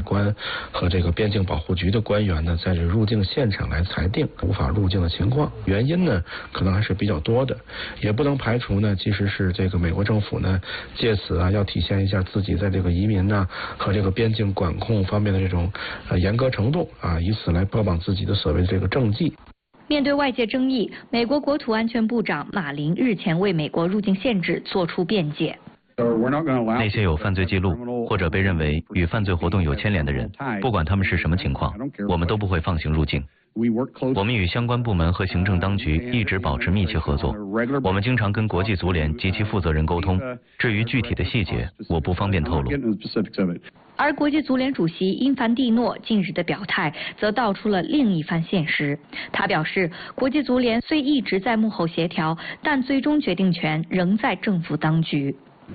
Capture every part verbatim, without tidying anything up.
关和这个边境保护局的官员呢，在这入境现场来裁定无法入境的情况。原因呢，可能还是比较多的，也不能排除呢，其实是这个美国政府呢，借此啊，要体现一下自己在这个移民呢和这个边境管控方面的这种呃严格程度啊，以此来标榜自己的所谓的这个政绩。 面对外界争议，美国国土安全部长马林日前为美国入境限制作出辩解。 那些有犯罪记录或者被认为与犯罪活动有牵连的人，不管他们是什么情况，我们都不会放行入境。我们与相关部门和行政当局一直保持密切合作，我们经常跟国际足联及其负责人沟通。至于具体的细节，我不方便透露。 而国际足联主席因凡蒂诺近日的表态，则道出了另一番现实。他表示，国际足联虽一直在幕后协调，但最终决定权仍在政府当局。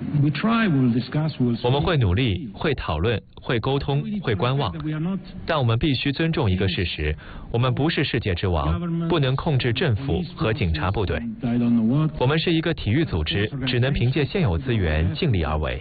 我们会努力，会讨论，会沟通，会观望，但我们必须尊重一个事实：我们不是世界之王，不能控制政府和警察部队。我们是一个体育组织，只能凭借现有资源尽力而为。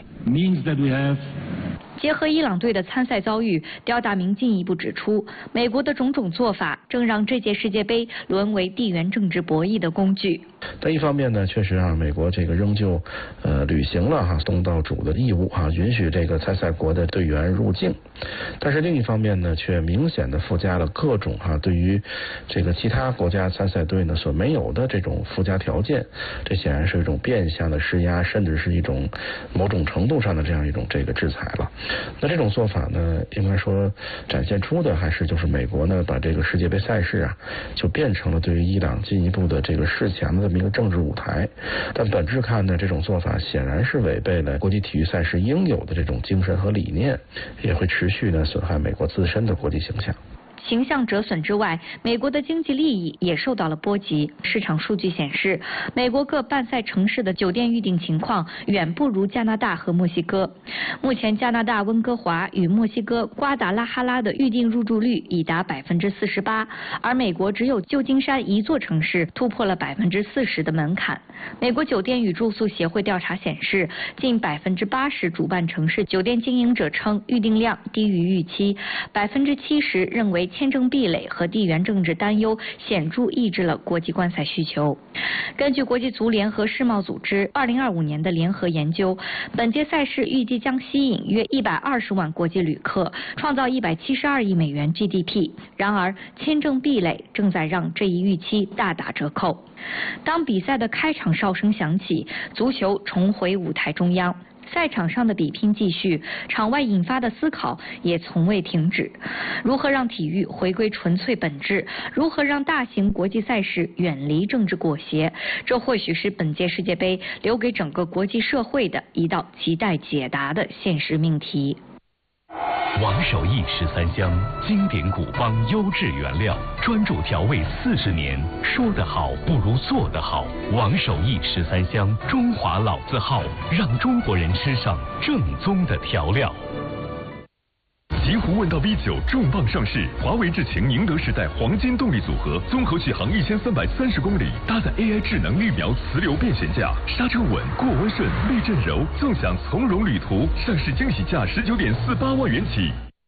结合伊朗队的参赛遭遇，刁大明进一步指出，美国的种种做法正让这届世界杯沦为地缘政治博弈的工具。 但一方面呢，确实啊，美国这个仍旧呃履行了哈东道主的义务哈，允许这个参赛国的队员入境。但是另一方面呢，却明显的附加了各种哈对于这个其他国家参赛队呢所没有的这种附加条件。这显然是一种变相的施压，甚至是一种某种程度上的这样一种这个制裁了。那这种做法呢，应该说展现出的还是就是美国呢把这个世界杯赛事啊，就变成了对于伊朗进一步的这个示强的这么一个政治舞台。但本质看呢，这种做法显然是违背了国际体育赛事应有的这种精神和理念，也会持续呢损害美国自身的国际形象。 形象折损之外，美国的经济利益也受到了波及。市场数据显示，美国各办赛城市的酒店预订情况远不如加拿大和墨西哥。目前，加拿大温哥华与墨西哥瓜达拉哈拉的预订入住率已达百分之四十八，而美国只有旧金山一座城市突破了百分之四十的门槛。美国酒店与住宿协会调查显示，近百分之八十主办城市酒店经营者称预订量低于预期，百分之七十认为签证壁垒和地缘政治担忧显著抑制了国际观赛需求。根据国际足联和世贸组织二零二五年的联合研究，本届赛事预计将吸引约一百二十万国际旅客，创造一百七十二亿美元 G D P。然而，签证壁垒正在让这一预期大打折扣。当比赛的开场哨声响起，足球重回舞台中央。赛场上的比拼继续，场外引发的思考也从未停止。如何让体育回归纯粹本质？如何让大型国际赛事远离政治裹挟？这或许是本届世界杯留给整个国际社会的一道亟待解答的现实命题。 王守义十三香，经典古方，优质原料，专注调味四十年。说得好不如做得好。王守义十三香，中华老字号，让中国人吃上正宗的调料。极狐问道 V 九重磅上市，华为智擎宁德时代黄金动力组合，综合续航一千三百三十公里，搭载 A I 智能绿描磁流变悬架，刹车稳，过弯顺，避震柔，纵享从容旅途。上市惊喜价十九点四八万元起。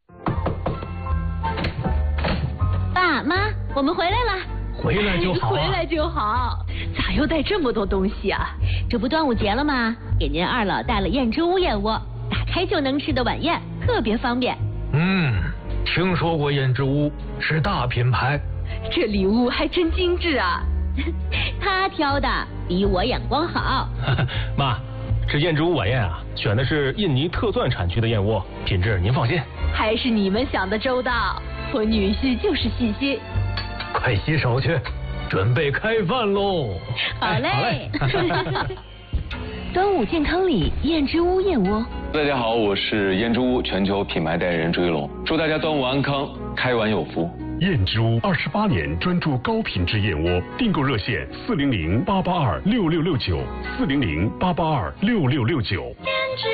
爸妈，我们回来了。 回来就好、啊， 回来就好。咋又带这么多东西啊？这不端午节了吗？给您二老带了燕之屋燕窝，打开就能吃的晚宴，特别方便。 嗯，听说过燕之屋，是大品牌。 这礼物还真精致啊！他挑的比我眼光好。 妈，这燕之屋晚宴啊，选的是印尼特钻产区的燕窝，品质您放心。 还是你们想的周到，我女婿就是细心。 快洗手去，准备开饭喽！ 好嘞。 好嘞端午健康礼，燕之屋燕窝。 大家好，我是燕之屋全球品牌代言人追龙，祝大家端午安康，开碗有福。 燕之屋二十八年专注高品质燕窝，订购热线四零零八八二六六六九，四零零八八二六六六九。 燕之